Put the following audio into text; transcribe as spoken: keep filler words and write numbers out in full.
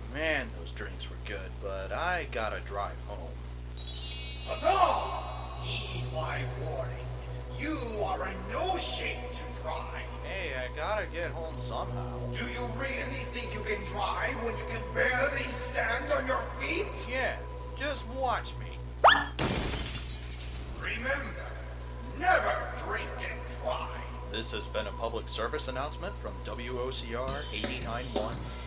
Man, those drinks were good, but I gotta drive home. Huzzah! Heed my warning. You are in no shape to drive. Hey, I gotta get home somehow. Do you really think you can drive when you can barely stand on your feet? Yeah, just watch me. Remember, never drink and drive. This has been a public service announcement from W O C R eighty-nine point one.